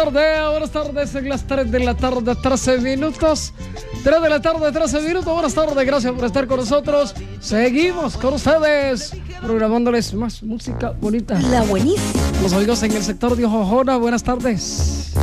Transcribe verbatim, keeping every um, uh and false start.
tardes, buenas tardes, en las tres de la tarde, trece minutos. tres de la tarde, trece minutos, buenas tardes, gracias por estar con nosotros. Seguimos con ustedes, programándoles más música bonita. La buenísima. Los oídos en el sector de Ojojona, buenas tardes.